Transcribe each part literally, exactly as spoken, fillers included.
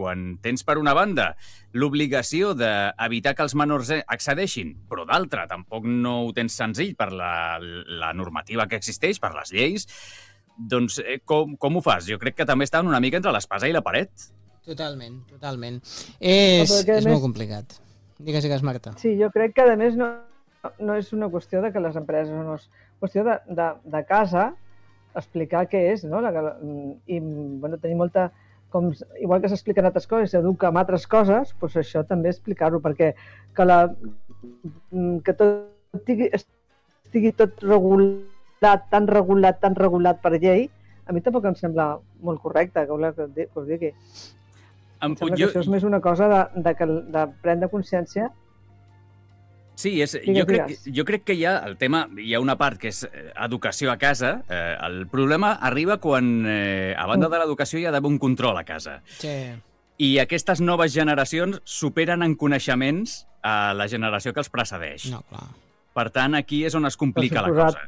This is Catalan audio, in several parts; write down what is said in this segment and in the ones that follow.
quan tens per una banda l'obligació d'evitar que els menors accedeixin, però d'altra tampoc no ho tens senzill per la, la normativa que existeix, per les lleis, doncs eh, com, com ho fas? Jo crec que també estan una mica entre l'espasa i la paret. Totalment, totalment. És, és més... molt complicat. Digues, digues, Marta. Sí, jo crec que, a més, no, no és una qüestió de que les empreses, no és qüestió de, de, de casa explicar què és, no? La, i, bueno, tenir molta... Com, igual que s'expliquen altres coses, s'educa amb altres coses, doncs això també explicar-ho, perquè que, la, que tot estigui, estigui tot regulat, tan regulat, tan regulat per llei, a mi tampoc em sembla molt correcte, que voleu que us digui. Em sembla jo... que això és més una cosa de, de, de, de prendre consciència. Sí, és, jo, crec, jo crec que hi ha el tema, hi ha una part que és educació a casa. Eh, el problema arriba quan, eh, a banda de l'educació, hi ha d'haver un control a casa. Sí. I aquestes noves generacions superen en coneixements a la generació que els precedeix. No, clar. Per tant, aquí és on es complica la cosa.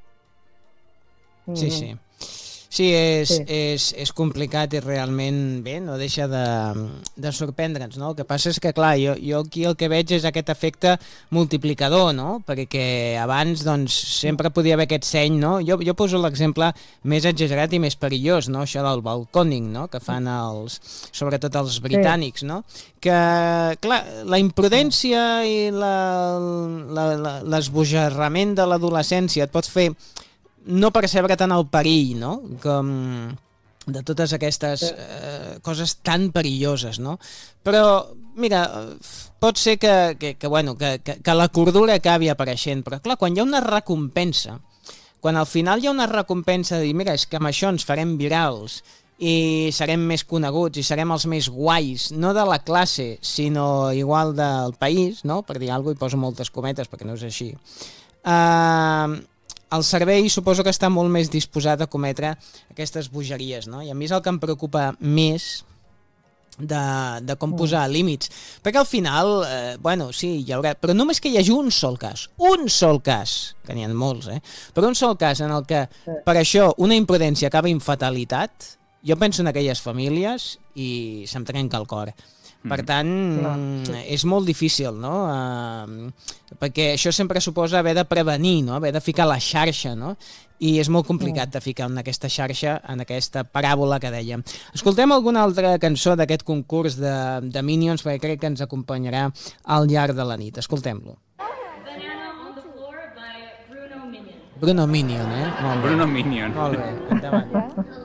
Sí, sí. Sí, és, sí. És, és complicat i realment bé, no deixa de, de sorprendre'ns, no? El que passa és que, clar, jo, jo aquí el que veig és aquest efecte multiplicador, no? Perquè abans, doncs, sempre podia haver aquest seny, no? Jo, jo poso l'exemple més exagerat i més perillós, no? Això del balcòning, no? Que fan els, sobretot els britànics, sí. No? Que, clar, la imprudència i l'esbojarrament de l'adolescència et pots fer no percebre tant el perill, no?, com de totes aquestes eh, coses tan perilloses, no? Però, mira, pot ser que, que, que, bueno, que, que, que la cordura acabi apareixent, però clar, quan hi ha una recompensa, quan al final hi ha una recompensa de dir, mira, és que amb això ens farem virals i serem més coneguts i serem els més guais, no de la classe, sinó igual del país, no?, per dir alguna cosa, i poso moltes cometes perquè no és així. Uh, el servei suposo que està molt més disposat a cometre aquestes bogeries, no? I a mi és el que em preocupa més de, de com posar límits. Perquè al final, eh, bueno, sí, hi haurà... Però només que hi hagi un sol cas, un sol cas, que n'hi ha molts, eh? Però un sol cas en el que per això una imprudència acaba en fatalitat, jo penso en aquelles famílies i se'm trenca el cor. Per tant, mm. és molt difícil, no? Uh, perquè això sempre suposa haver de prevenir, no? Haver de ficar la xarxa, no? I és molt complicat de ficar en aquesta xarxa, en aquesta paràbola que dèiem. Escoltem alguna altra cançó d'aquest concurs de, de Minions, perquè crec que ens acompanyarà al llarg de la nit. Escoltem-lo. Banana on the floor by Bruno Minion. Bruno Minion, eh? Molt bé. Bruno Minion. Molt bé, endavant.